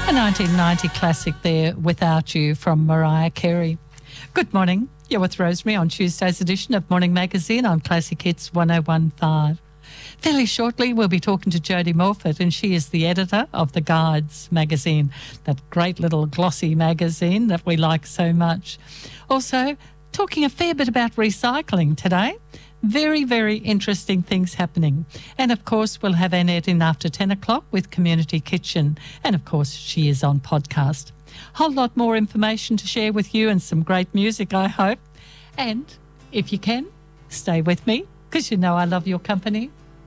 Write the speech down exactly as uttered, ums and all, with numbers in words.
A nineteen ninety classic there, Without You, from Mariah Carey. Good morning. You're with Rosemary on Tuesday's edition of Morning Magazine on Classic Hits one oh one point five. Fairly shortly, we'll be talking to Jodie Morford, and she is the editor of The Guides magazine, that great little glossy magazine that we like so much. Also, talking a fair bit about recycling today. Very, very interesting things happening. And, of course, we'll have Annette in after ten o'clock with Community Kitchen. And, of course, she is on podcast. Whole lot more information to share with you and some great music, I hope. And, if you can, stay with me, because you know I love your company.